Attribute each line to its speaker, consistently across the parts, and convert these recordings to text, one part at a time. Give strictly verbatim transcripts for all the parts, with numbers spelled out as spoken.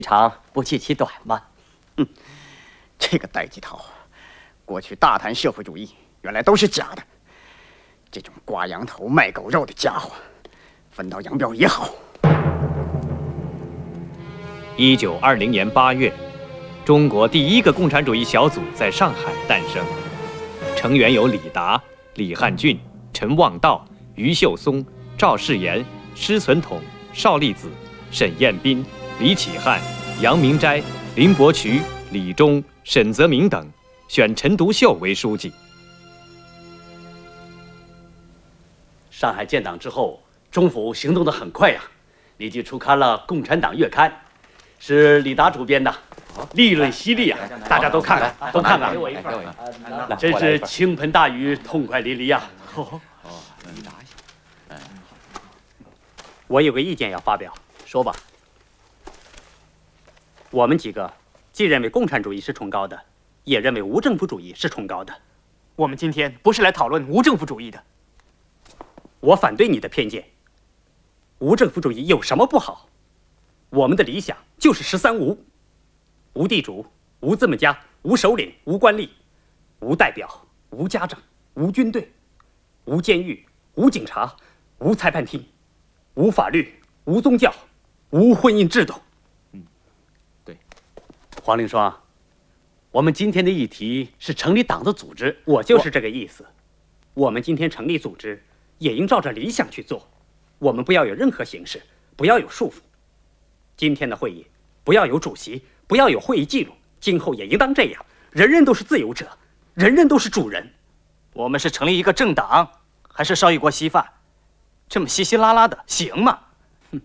Speaker 1: 长不计其短嘛。
Speaker 2: 哼，这个戴季陶，过去大谈社会主义，原来都是假的。这种挂羊头卖狗肉的家伙，分道扬镳也好。
Speaker 3: 一九二零年八月，中国第一个共产主义小组在上海诞生，成员有李达、李汉俊、陈望道、余秀松、赵世炎、施存统、邵力子、沈彦斌、李启汉、杨明斋、林伯渠、李忠、沈泽明等，选陈独秀为书记。
Speaker 4: 上海建党之后，中府行动得很快呀，立即出刊了《共产党月刊》，是李达主编的，利润犀利啊！大家都看看，都看看，真是倾盆大雨，痛快淋漓呀！
Speaker 5: 我有个意见要发表，
Speaker 4: 说吧。
Speaker 5: 我们几个既认为共产主义是崇高的，也认为无政府主义是崇高的。
Speaker 6: 我们今天不是来讨论无政府主义的。
Speaker 5: 我反对你的偏见。无政府主义有什么不好？我们的理想就是十三无：无地主、无资本家、无首领、无官吏、无代表、无家长、无军队、无监狱、无警察、无裁判厅、无法律、无宗教、无婚姻制度。
Speaker 4: 嗯，对。黄凌霜，我们今天的议题是成立党的组织，
Speaker 5: 我就是这个意思。我们今天成立组织，也应照着理想去做。我们不要有任何形式，不要有束缚。今天的会议不要有主席，不要有会议记录，今后也应当这样。人人都是自由者，人人都是主人。
Speaker 6: 我们是成立一个政党，还是烧一锅稀饭？这么稀稀拉拉的，行吗？
Speaker 4: 哼。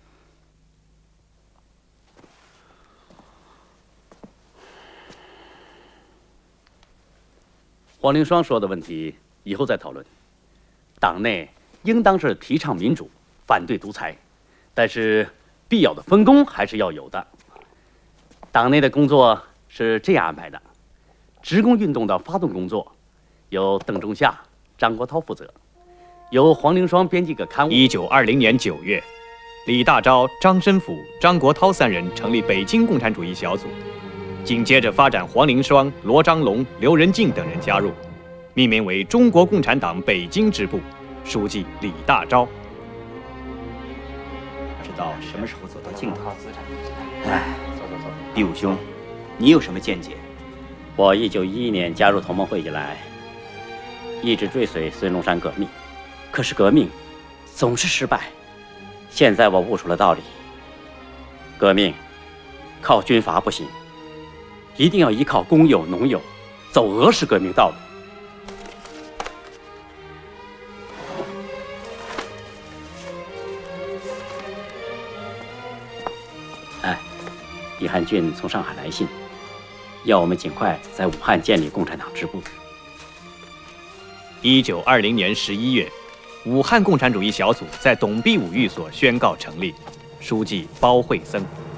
Speaker 4: 黄凌霜说的问题，以后再讨论。党内应当是提倡民主，反对独裁，但是必要的分工还是要有的。党内的工作是这样安排的：职工运动的发动工作由邓中夏、张国焘负责，由黄凌霜编辑个刊物。
Speaker 3: 一九二零年九月，李大钊、张申府、张国焘三人成立北京共产主义小组，紧接着发展黄凌霜、罗章龙、刘仁静等人加入，命名为中国共产党北京支部，书记李大钊。
Speaker 7: 不知道什么时候走到尽头。哎，第五兄，你有什么见解？
Speaker 8: 我一九一一年加入同盟会以来，一直追随孙中山革命，可是革命总是失败。现在我悟出了道理，革命靠军阀不行，一定要依靠公有、农有，走俄式革命道路。哎，李汉俊从上海来信，要我们尽快在武汉建立共产党支部。
Speaker 3: 一九二零年十一月，武汉共产主义小组在董必武寓所宣告成立，书记包惠僧。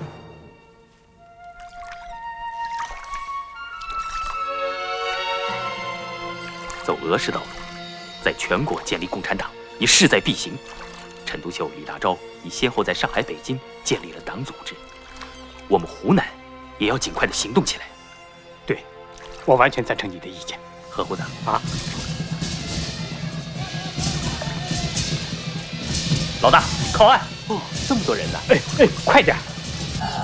Speaker 9: 走俄式道路，在全国建立共产党，你势在必行。陈独秀、李大钊已先后在上海、北京建立了党组织，我们湖南也要尽快的行动起来。
Speaker 6: 对，我完全赞成你的意见。
Speaker 9: 何胡子
Speaker 6: 啊，
Speaker 9: 老大，靠岸！哦，这么多人呢！
Speaker 6: 哎哎，快点！